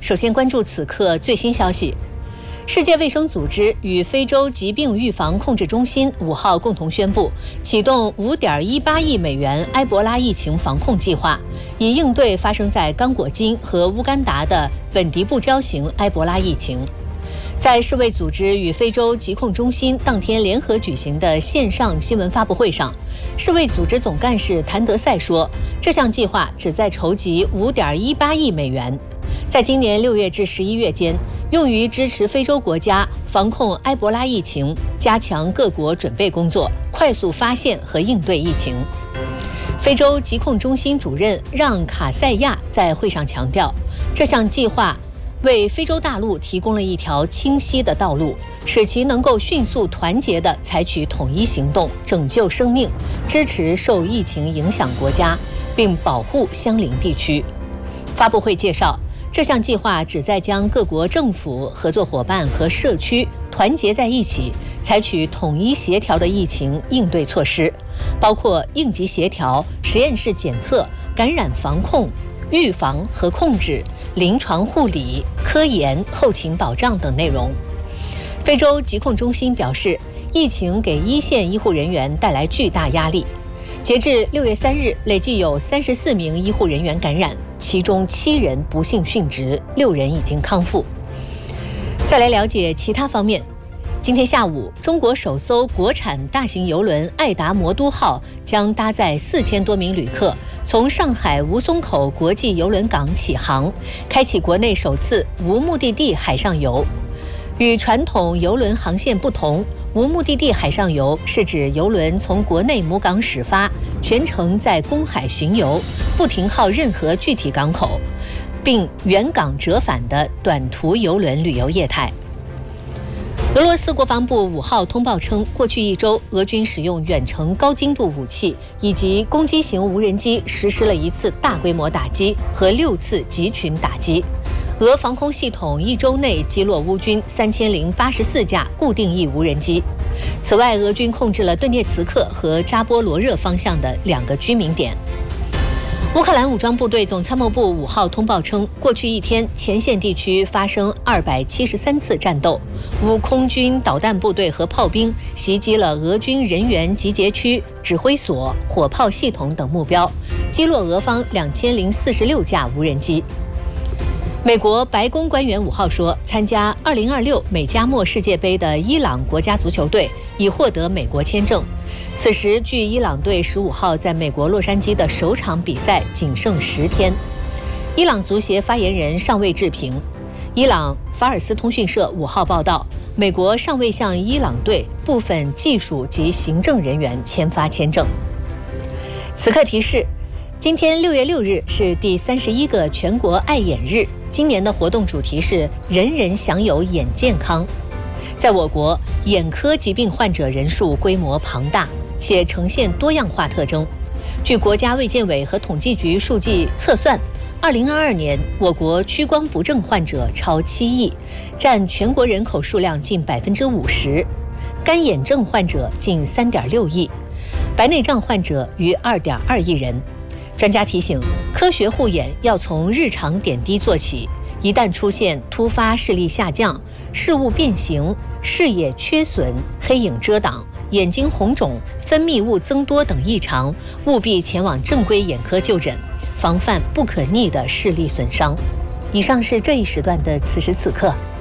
首先关注此刻最新消息。世界卫生组织与非洲疾病预防控制中心5号共同宣布，启动5.18亿美元埃博拉疫情防控计划，以应对发生在刚果金和乌干达的本地不交型埃博拉疫情。在世卫组织与非洲疾控中心当天联合举行的线上新闻发布会上，世卫组织总干事谭德赛说，这项计划旨在筹集5.18亿美元，在今年6月至11月间，用于支持非洲国家防控埃博拉疫情，加强各国准备工作，快速发现和应对疫情。非洲疾控中心主任让卡塞亚在会上强调，这项计划为非洲大陆提供了一条清晰的道路，使其能够迅速团结地采取统一行动，拯救生命，支持受疫情影响国家，并保护相邻地区。发布会介绍，这项计划旨在将各国政府、合作伙伴和社区团结在一起，采取统一协调的疫情应对措施，包括应急协调、实验室检测、感染防控、预防和控制、临床护理、科研、后勤保障等内容。非洲疾控中心表示，疫情给一线医护人员带来巨大压力。截至6月3日，累计有34名医护人员感染，其中7人不幸殉职，6人已经康复。再来了解其他方面。今天下午，中国首艘国产大型邮轮爱达魔都号将搭载4000多名旅客，从上海吴淞口国际邮轮港起航，开启国内首次无目的地海上游。与传统邮轮航线不同，无目的地海上游是指邮轮从国内母港始发，全程在公海巡游，不停靠任何具体港口，并原港折返的短途邮轮旅游业态。俄罗斯国防部5号通报称，过去1周，俄军使用远程高精度武器以及攻击型无人机实施了1次大规模打击和6次集群打击。俄防空系统1周内击落乌军3084架固定翼无人机。此外，俄军控制了顿涅茨克和扎波罗热方向的2个居民点。乌克兰武装部队总参谋部5号通报称，过去1天，前线地区发生273次战斗，乌空军导弹部队和炮兵袭击了俄军人员集结区、指挥所、火炮系统等目标，击落俄方2046架无人机。美国白宫官员5号说，参加2026美加墨世界杯的伊朗国家足球队已获得美国签证。此时，距伊朗队15号在美国洛杉矶的首场比赛仅剩10天。伊朗足协发言人尚未置评。伊朗法尔斯通讯社5号报道，美国尚未向伊朗队部分技术及行政人员签发签证。此刻提示，今天6月6日是第31个全国爱眼日，今年的活动主题是人人享有眼健康。在我国，眼科疾病患者人数规模庞大，且呈现多样化特征。据国家卫健委和统计局数据测算，2022年我国屈光不正患者超7亿，占全国人口数量近50%；干眼症患者近3.6亿，白内障患者逾2.2亿人。专家提醒，科学护眼要从日常点滴做起，一旦出现突发视力下降、视物变形、视野缺损、黑影遮挡、眼睛红肿、分泌物增多等异常，务必前往正规眼科就诊，防范不可逆的视力损伤。以上是这一时段的此时此刻，